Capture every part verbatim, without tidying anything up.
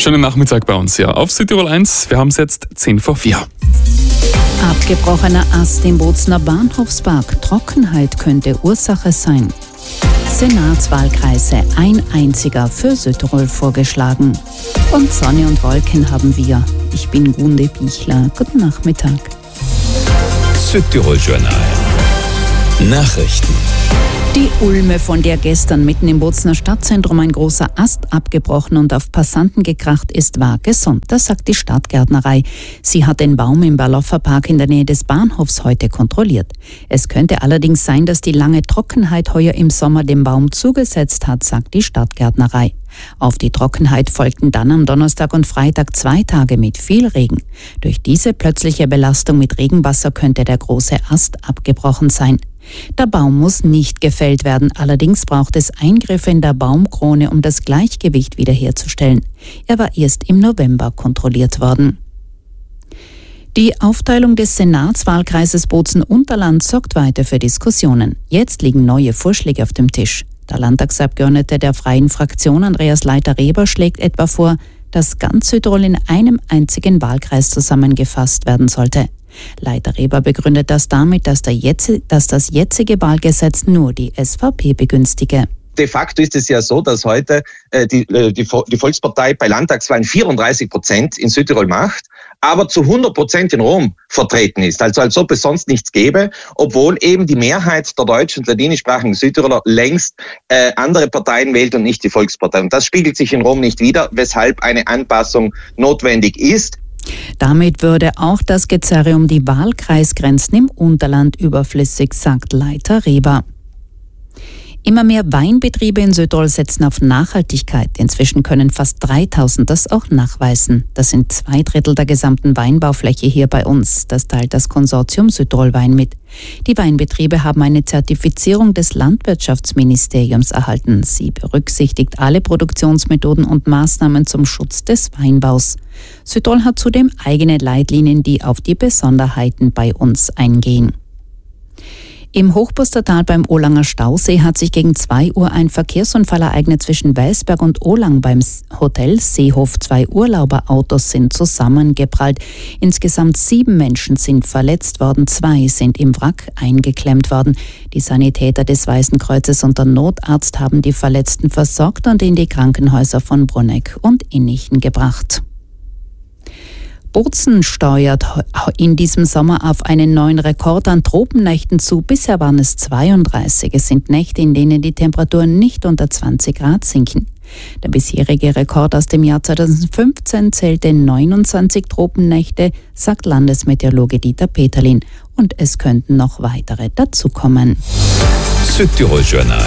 Schönen Nachmittag bei uns hier auf Südtirol eins. Wir haben es jetzt zehn vor vier. Abgebrochener Ast im Bozner Bahnhofspark. Trockenheit könnte Ursache sein. Senatswahlkreise, ein einziger für Südtirol vorgeschlagen. Und Sonne und Wolken haben wir. Ich bin Gunde Bichler. Guten Nachmittag. Südtirol Journal. Nachrichten. Die Ulme, von der gestern mitten im Bozner Stadtzentrum ein großer Ast abgebrochen und auf Passanten gekracht ist, war gesund. Das sagt die Stadtgärtnerei. Sie hat den Baum im Berloffer Park in der Nähe des Bahnhofs heute kontrolliert. Es könnte allerdings sein, dass die lange Trockenheit heuer im Sommer dem Baum zugesetzt hat, sagt die Stadtgärtnerei. Auf die Trockenheit folgten dann am Donnerstag und Freitag zwei Tage mit viel Regen. Durch diese plötzliche Belastung mit Regenwasser könnte der große Ast abgebrochen sein. Der Baum muss nicht gefällt werden, allerdings braucht es Eingriffe in der Baumkrone, um das Gleichgewicht wiederherzustellen. Er war erst im November kontrolliert worden. Die Aufteilung des Senatswahlkreises Bozen-Unterland sorgt weiter für Diskussionen. Jetzt liegen neue Vorschläge auf dem Tisch. Der Landtagsabgeordnete der Freien Fraktion Andreas Leiter-Reber schlägt etwa vor, dass ganz Südtirol in einem einzigen Wahlkreis zusammengefasst werden sollte. Leiter-Reber begründet das damit, dass, der jetzt, dass das jetzige Wahlgesetz nur die S V P begünstige. De facto ist es ja so, dass heute äh, die, äh, die, die Volkspartei bei Landtagswahlen vierunddreißig Prozent in Südtirol macht, aber zu hundert Prozent in Rom vertreten ist. Also als ob es sonst nichts gäbe, obwohl eben die Mehrheit der deutsch- und ladinischsprachigen Südtiroler längst äh, andere Parteien wählt und nicht die Volkspartei. Und das spiegelt sich in Rom nicht wider, weshalb eine Anpassung notwendig ist. Damit würde auch das Gezerre um die Wahlkreisgrenzen im Unterland überflüssig, sagt Leiter Reber. Immer mehr Weinbetriebe in Südtirol setzen auf Nachhaltigkeit. Inzwischen können fast dreitausend das auch nachweisen. Das sind zwei Drittel der gesamten Weinbaufläche hier bei uns. Das teilt das Konsortium Südtirol Wein mit. Die Weinbetriebe haben eine Zertifizierung des Landwirtschaftsministeriums erhalten. Sie berücksichtigt alle Produktionsmethoden und Maßnahmen zum Schutz des Weinbaus. Südtirol hat zudem eigene Leitlinien, die auf die Besonderheiten bei uns eingehen. Im Hochbustertal beim Olanger Stausee hat sich gegen zwei Uhr ein Verkehrsunfall ereignet zwischen Weißberg und Olang beim Hotel Seehof. Zwei Urlauberautos sind zusammengeprallt. Insgesamt sieben Menschen sind verletzt worden, zwei sind im Wrack eingeklemmt worden. Die Sanitäter des Weißen Kreuzes und der Notarzt haben die Verletzten versorgt und in die Krankenhäuser von Bruneck und Innichen gebracht. Bozen steuert in diesem Sommer auf einen neuen Rekord an Tropennächten zu. Bisher waren es zweiunddreißig. Es sind Nächte, in denen die Temperaturen nicht unter zwanzig Grad sinken. Der bisherige Rekord aus dem Jahr zweitausendfünfzehn zählte neunundzwanzig Tropennächte, sagt Landesmeteorologe Dieter Peterlin. Und es könnten noch weitere dazukommen. Südtirol Journal.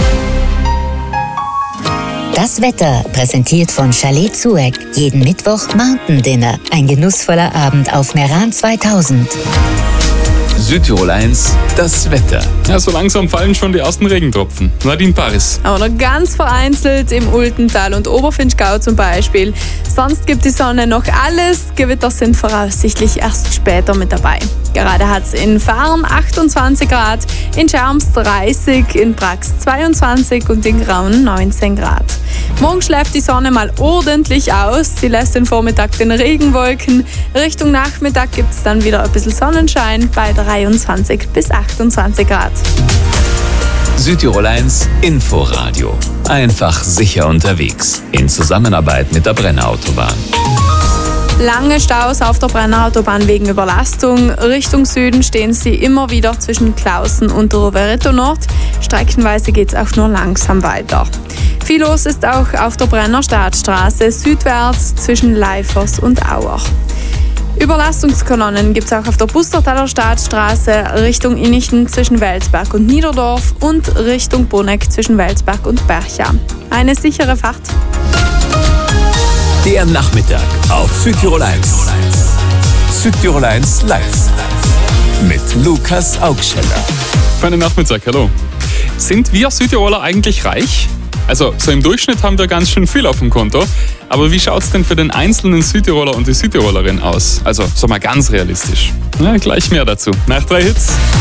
Das Wetter, präsentiert von Chalet Zueck. Jeden Mittwoch Mountain Dinner. Ein genussvoller Abend auf Meran zweitausend. Südtirol eins, das Wetter. Ja, so langsam fallen schon die ersten Regentropfen. Nadine Paris. Aber noch ganz vereinzelt im Ultental und Oberfinchgau zum Beispiel. Sonst gibt die Sonne noch alles. Gewitter sind voraussichtlich erst später mit dabei. Gerade hat es in Farn achtundzwanzig Grad, in Scherms dreißig, in Brax zweiundzwanzig und in Grauen neunzehn Grad. Morgen schläft die Sonne mal ordentlich aus. Sie lässt den Vormittag den Regenwolken. Richtung Nachmittag gibt es dann wieder ein bisschen Sonnenschein bei dreiundzwanzig bis achtundzwanzig Grad. Südtirol eins Inforadio. Einfach sicher unterwegs. In Zusammenarbeit mit der Brennerautobahn. Lange Staus auf der Brennerautobahn wegen Überlastung. Richtung Süden stehen sie immer wieder zwischen Clausen und Rovereto Nord. Streckenweise geht es auch nur langsam weiter. Viel los ist auch auf der Brenner Stadtstraße südwärts zwischen Leifers und Auer. Überlastungskolonnen gibt es auch auf der Bustertaler Stadtstraße Richtung Innichen zwischen Welsberg und Niederdorf und Richtung Bruneck zwischen Welsberg und Bercha. Eine sichere Fahrt. Der Nachmittag auf Südtirol eins. Südtirol eins live. Mit Lukas Augscheller. Feinen Nachmittag, hallo. Sind wir Südtiroler eigentlich reich? Also so im Durchschnitt haben wir ganz schön viel auf dem Konto. Aber wie schaut es denn für den einzelnen Südtiroler und die Südtirolerin aus? Also so mal ganz realistisch. Na, gleich mehr dazu. Nach drei Hits.